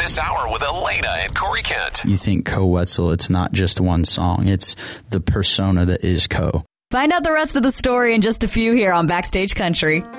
this hour with Elena and Corey Kent. You think Koe Wetzel, it's not just one song. It's the persona that is Koe. Find out the rest of the story in just a few here on Backstage Country.